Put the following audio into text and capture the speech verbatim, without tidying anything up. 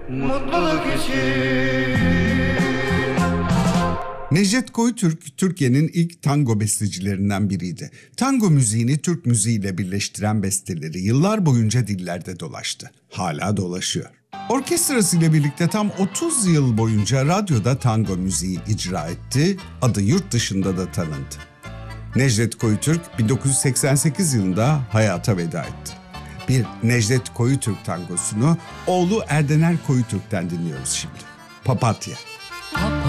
mutluluk için. Necdet Koyutürk, Türkiye'nin ilk tango bestecilerinden biriydi. Tango müziğini Türk müziğiyle birleştiren besteleri yıllar boyunca dillerde dolaştı. Hala dolaşıyor. Orkestrasıyla birlikte tam otuz yıl boyunca radyoda tango müziği icra etti, adı yurt dışında da tanındı. Necdet Koyutürk bin dokuz yüz seksen sekiz yılında hayata veda etti. Bir Necdet Koyutürk tangosunu oğlu Erdener Koyutürk'ten dinliyoruz şimdi. Papatya.